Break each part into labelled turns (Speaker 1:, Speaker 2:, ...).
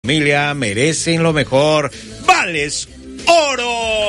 Speaker 1: Familia merecen lo mejor. ¡Vales Oro!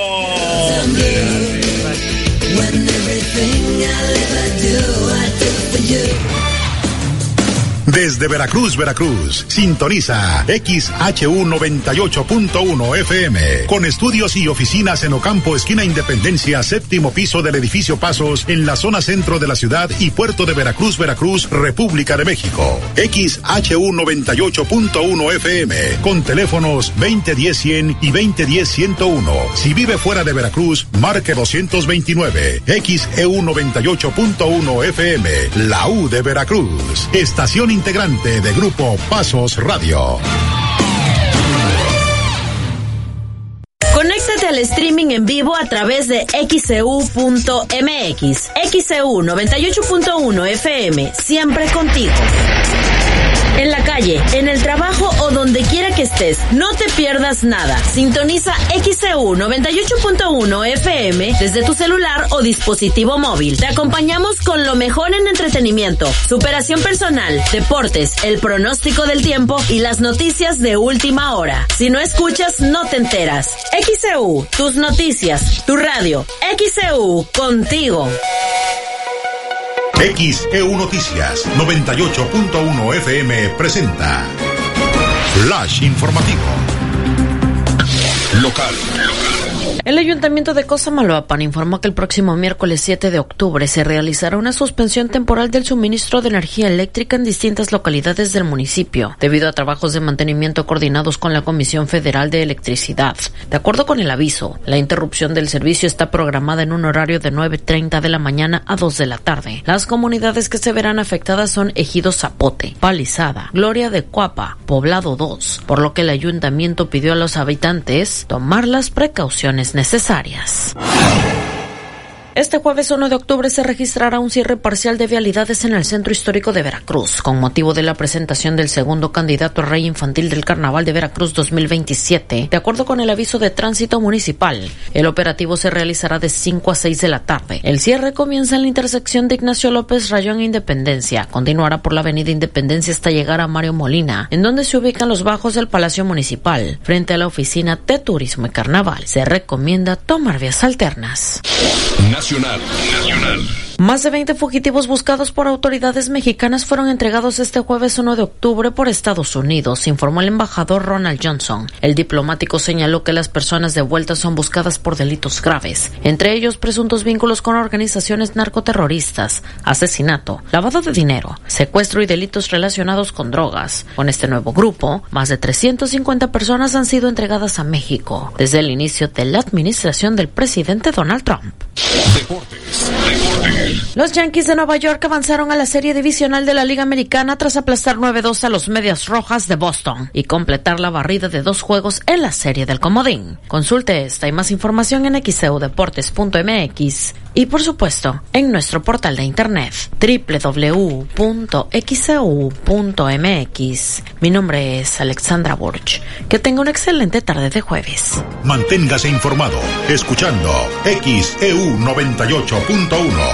Speaker 2: Desde Veracruz, sintoniza XHU 98.1 FM, con estudios y oficinas en Ocampo, esquina Independencia, séptimo piso del edificio Pasos, en la zona centro de la ciudad y puerto de Veracruz, República de México. XHU 98.1 FM, con teléfonos 2010-100 y 2010-101. Si vive fuera de Veracruz, marque 229. XEU 98.1 FM, la U de Veracruz. Estación integrante de Grupo Pasos Radio.
Speaker 3: Conéctate al streaming en vivo a través de XEU.mx. XEU 98.1 FM, siempre contigo. En la calle, en el trabajo o donde quiera que estés, no te pierdas nada. Sintoniza XEU 98.1 FM desde tu celular o dispositivo móvil. Te acompañamos con lo mejor en entretenimiento, superación personal, deportes, el pronóstico del tiempo y las noticias de última hora. Si no escuchas, no te enteras. XEU, tus noticias, tu radio. XEU, contigo.
Speaker 2: XEU Noticias 98.1 FM presenta Flash Informativo Local.
Speaker 4: El Ayuntamiento de Cosamaloapan informó que el próximo miércoles 7 de octubre se realizará una suspensión temporal del suministro de energía eléctrica en distintas localidades del municipio, debido a trabajos de mantenimiento coordinados con la Comisión Federal de Electricidad. De acuerdo con el aviso, la interrupción del servicio está programada en un horario de 9:30 de la mañana a 2 de la tarde. Las comunidades que se verán afectadas son Ejido Zapote, Palizada, Gloria de Cuapa, Poblado 2, por lo que el Ayuntamiento pidió a los habitantes tomar las precauciones necesarias. Este jueves 1 de octubre se registrará un cierre parcial de vialidades en el centro histórico de Veracruz, con motivo de la presentación del segundo candidato a rey infantil del Carnaval de Veracruz 2027. De acuerdo con el aviso de tránsito municipal, el operativo se realizará de 5 a 6 de la tarde. El cierre comienza en la intersección de Ignacio López Rayón e Independencia, continuará por la avenida Independencia hasta llegar a Mario Molina, en donde se ubican los bajos del Palacio Municipal, frente a la oficina de Turismo y Carnaval. Se recomienda tomar vías alternas.
Speaker 2: Nacional.
Speaker 4: Más de 20 fugitivos buscados por autoridades mexicanas fueron entregados este jueves 1 de octubre por Estados Unidos, informó el embajador Ronald Johnson. El diplomático señaló que las personas devueltas son buscadas por delitos graves, entre ellos presuntos vínculos con organizaciones narcoterroristas, asesinato, lavado de dinero, secuestro y delitos relacionados con drogas. Con este nuevo grupo, más de 350 personas han sido entregadas a México desde el inicio de la administración del presidente Donald Trump.
Speaker 2: Deportes.
Speaker 4: Los Yankees de Nueva York avanzaron a la serie divisional de la Liga Americana tras aplastar 9-2 a los Medias Rojas de Boston y completar la barrida de 2 juegos en la serie del comodín. Consulte esta y más información en xeudeportes.mx y, por supuesto, en nuestro portal de internet www.xeu.mx. Mi nombre es Alexandra Burch. Que tenga una excelente tarde de jueves.
Speaker 2: Manténgase informado escuchando XEU 98.1.